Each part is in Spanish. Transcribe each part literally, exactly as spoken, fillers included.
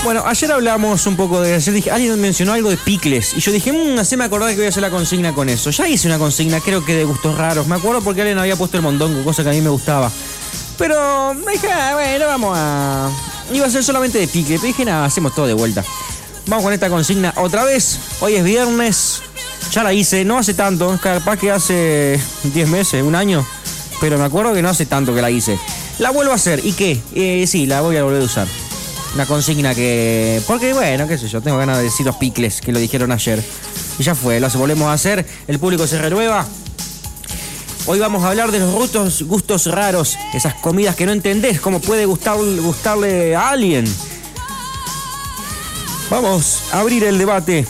Bueno, ayer hablamos un poco de... Ayer dije, alguien mencionó algo de picles. Y yo dije, mmm, así me acordaba que voy a hacer la consigna con eso. Ya hice una consigna, creo que de gustos raros. Me acuerdo porque alguien había puesto el mondongo, cosa que a mí me gustaba. Pero dije, ah, bueno, vamos a... Iba a ser solamente de picle. Pero dije, nada, hacemos todo de vuelta. Vamos con esta consigna otra vez. Hoy es viernes. Ya la hice, no hace tanto. Capaz que hace diez meses, un año. Pero me acuerdo que no hace tanto que la hice. La vuelvo a hacer. ¿Y qué? Eh, sí, la voy a volver a usar. Una consigna que... Porque, bueno, qué sé yo, tengo ganas de decir los picles que lo dijeron ayer. Y ya fue, lo volvemos a hacer. El público se renueva. Hoy vamos a hablar de los gustos, gustos raros. Esas comidas que no entendés. Cómo puede gustar, gustarle a alguien. Vamos a abrir el debate.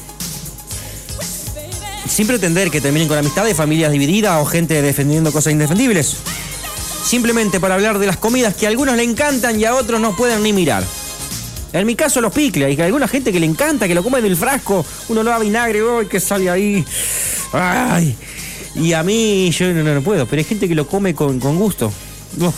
Sin pretender que terminen con amistades, familias divididas o gente defendiendo cosas indefendibles. Simplemente para hablar de las comidas que a algunos le encantan y a otros no pueden ni mirar. En mi caso los picles, hay alguna gente que le encanta, que lo come del frasco, uno lo da vinagre, ¡ay!, que sale ahí! ¡Ay! Y a mí, yo no, no, no puedo, pero hay gente que lo come con, con gusto. Uf.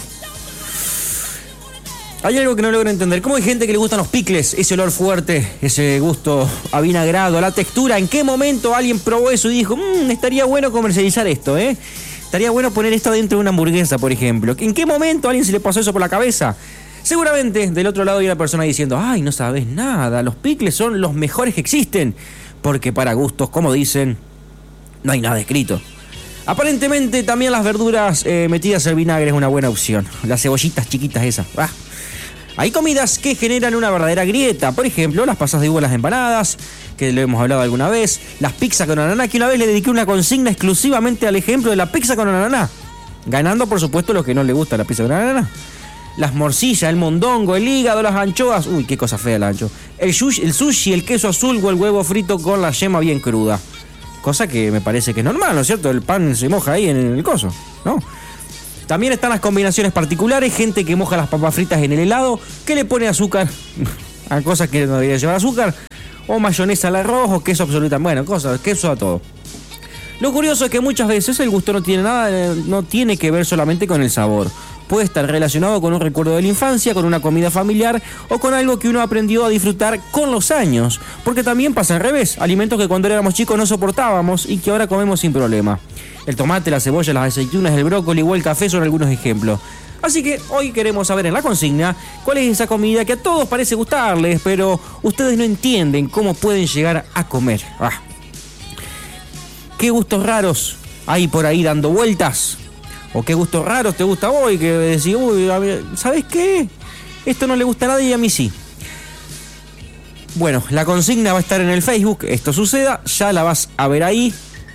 Hay algo que no logro entender, ¿cómo hay gente que le gustan los picles? Ese olor fuerte, ese gusto avinagrado, la textura, ¿en qué momento alguien probó eso y dijo, mmm, estaría bueno comercializar esto, eh? Estaría bueno poner esto dentro de una hamburguesa, por ejemplo. ¿En qué momento a alguien se le pasó eso por la cabeza? Seguramente del otro lado hay una persona diciendo, ay, no sabes nada, los picles son los mejores que existen, porque para gustos, como dicen, no hay nada escrito. Aparentemente también las verduras eh, metidas en vinagre es una buena opción, las cebollitas chiquitas esas. Ah. Hay comidas que generan una verdadera grieta, por ejemplo, las pasas de uva en las empanadas, que lo hemos hablado alguna vez, las pizzas con ananá, que una vez le dediqué una consigna exclusivamente al ejemplo de la pizza con ananá, ganando por supuesto los que no le gusta la pizza con ananá. Las morcillas, el mondongo, el hígado, las anchoas. Uy, qué cosa fea la anchoa. El sushi, el sushi, el queso azul o el huevo frito con la yema bien cruda. Cosa que me parece que es normal, ¿no es cierto? El pan se moja ahí en el coso, ¿no? También están las combinaciones particulares. Gente que moja las papas fritas en el helado, que le pone azúcar a cosas que no debería llevar azúcar. O mayonesa al arroz o queso absolutamente. Bueno, cosas, queso a todo. Lo curioso es que muchas veces el gusto no tiene nada, no tiene que ver solamente con el sabor. Puede estar relacionado con un recuerdo de la infancia, con una comida familiar o con algo que uno aprendió a disfrutar con los años. Porque también pasa al revés, alimentos que cuando éramos chicos no soportábamos y que ahora comemos sin problema. El tomate, la cebolla, las aceitunas, el brócoli o el café son algunos ejemplos. Así que hoy queremos saber en la consigna cuál es esa comida que a todos parece gustarles, pero ustedes no entienden cómo pueden llegar a comer. Ah. ¿Qué gustos raros hay por ahí dando vueltas? ¿O qué gustos raros te gusta a vos y que decís, uy, ¿sabes qué? Esto no le gusta a nadie y a mí sí. Bueno, la consigna va a estar en el Facebook, Esto Suceda, ya la vas a ver ahí.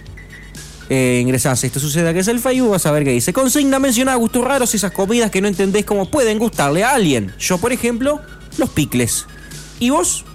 Eh, ingresás Esto Suceda, que es el Facebook, vas a ver qué dice. Consigna menciona gustos raros, esas comidas que no entendés cómo pueden gustarle a alguien. Yo, por ejemplo, los picles. ¿Y vos?